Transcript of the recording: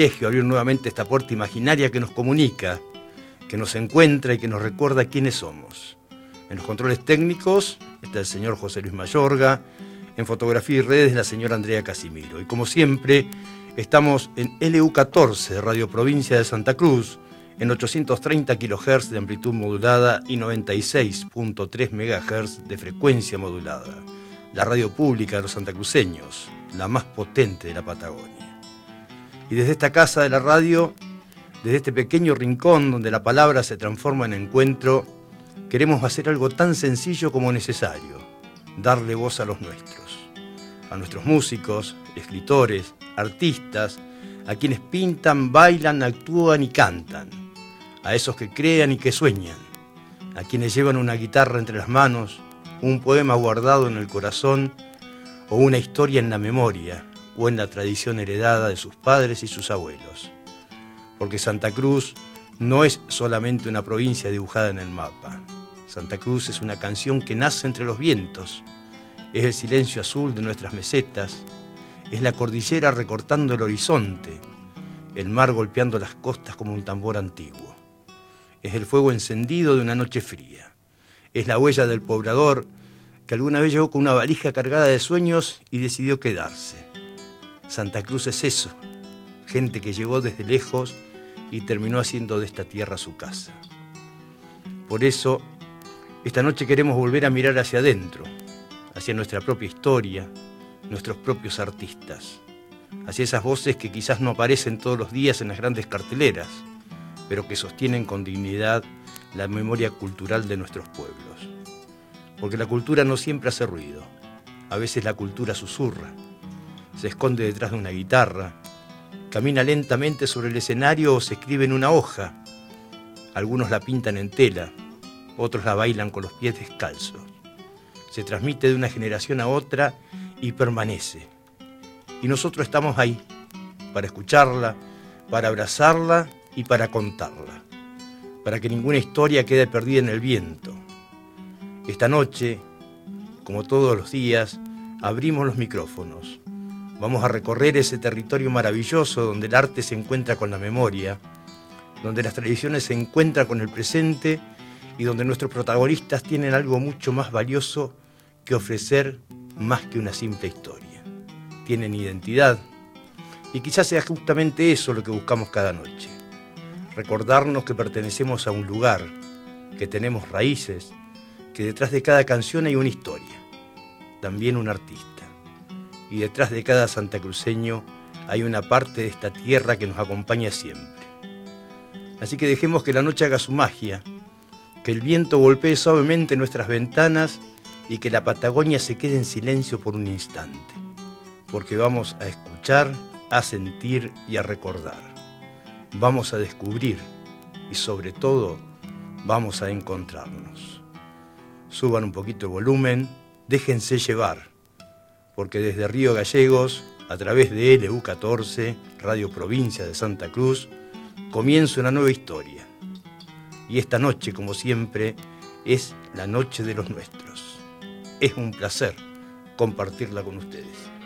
Abrir nuevamente esta puerta imaginaria que nos comunica, que nos encuentra y que nos recuerda quiénes somos. En los controles técnicos está el señor José Luis Mayorga, en fotografía y redes la señora Andrea Casimiro. Y como siempre, estamos en LU14 de Radio Provincia de Santa Cruz, en 830 kHz de amplitud modulada y 96.3 MHz de frecuencia modulada. La radio pública de los santacruceños, la más potente de la Patagonia. Y desde esta casa de la radio, desde este pequeño rincón donde la palabra se transforma en encuentro, queremos hacer algo tan sencillo como necesario: darle voz a los nuestros, a nuestros músicos, escritores, artistas, a quienes pintan, bailan, actúan y cantan, a esos que crean y que sueñan, a quienes llevan una guitarra entre las manos, un poema guardado en el corazón o una historia en la memoria o en la tradición heredada de sus padres y sus abuelos. Porque Santa Cruz no es solamente una provincia dibujada en el mapa. Santa Cruz es una canción que nace entre los vientos, es el silencio azul de nuestras mesetas, es la cordillera recortando el horizonte, el mar golpeando las costas como un tambor antiguo. Es el fuego encendido de una noche fría. Es la huella del poblador que alguna vez llegó con una valija cargada de sueños y decidió quedarse. Santa Cruz es eso, gente que llegó desde lejos y terminó haciendo de esta tierra su casa. Por eso, esta noche queremos volver a mirar hacia adentro, hacia nuestra propia historia, nuestros propios artistas, hacia esas voces que quizás no aparecen todos los días en las grandes carteleras, pero que sostienen con dignidad la memoria cultural de nuestros pueblos. Porque la cultura no siempre hace ruido. A veces la cultura susurra, se esconde detrás de una guitarra, camina lentamente sobre el escenario o se escribe en una hoja. Algunos la pintan en tela, otros la bailan con los pies descalzos. Se transmite de una generación a otra y permanece. Y nosotros estamos ahí, para escucharla, para abrazarla y para contarla, para que ninguna historia quede perdida en el viento. Esta noche, como todos los días, abrimos los micrófonos. Vamos a recorrer ese territorio maravilloso donde el arte se encuentra con la memoria, donde las tradiciones se encuentran con el presente y donde nuestros protagonistas tienen algo mucho más valioso que ofrecer más que una simple historia. Tienen identidad y quizás sea justamente eso lo que buscamos cada noche. Recordarnos que pertenecemos a un lugar, que tenemos raíces, que detrás de cada canción hay una historia, también un artista. Y detrás de cada santacruceño hay una parte de esta tierra que nos acompaña siempre. Así que dejemos que la noche haga su magia, que el viento golpee suavemente nuestras ventanas y que la Patagonia se quede en silencio por un instante, porque vamos a escuchar, a sentir y a recordar. Vamos a descubrir y sobre todo vamos a encontrarnos. Suban un poquito el volumen, déjense llevar, porque desde Río Gallegos, a través de LU14, Radio Provincia de Santa Cruz, comienza una nueva historia. Y esta noche, como siempre, es la noche de los nuestros. Es un placer compartirla con ustedes.